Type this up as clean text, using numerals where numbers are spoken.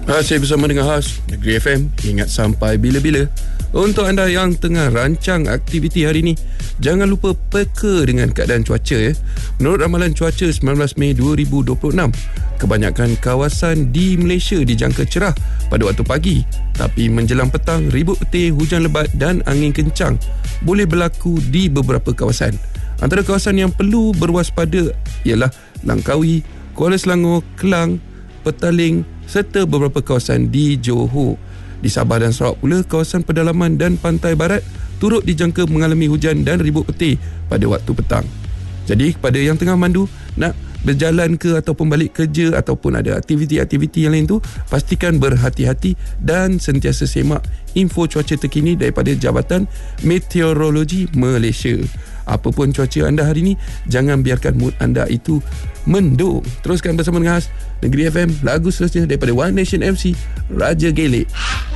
Saya bersama dengan Has Negeri FM. Ingat sampai bila-bila. Untuk anda yang tengah rancang aktiviti hari ini, jangan lupa peka dengan keadaan cuaca ya. Menurut ramalan cuaca 19 Mei 2026, kebanyakan kawasan di Malaysia dijangka cerah pada waktu pagi, tapi menjelang petang, ribut petir, hujan lebat dan angin kencang boleh berlaku di beberapa kawasan. Antara kawasan yang perlu berwaspada ialah Langkawi, Kuala Selangor, Kelang, Petaling serta beberapa kawasan di Johor. Di Sabah dan Sarawak pula, kawasan pedalaman dan pantai barat turut dijangka mengalami hujan dan ribut petir pada waktu petang. Jadi kepada yang tengah mandu, nak berjalan ke ataupun balik kerja ataupun ada aktiviti-aktiviti yang lain tu, pastikan berhati-hati dan sentiasa semak info cuaca terkini daripada Jabatan Meteorologi Malaysia. Apapun cuaca anda hari ini, jangan biarkan mood anda itu mendung. Teruskan bersama dengan Negeri FM, lagu seterusnya daripada One Nation MC, Raja Gelek.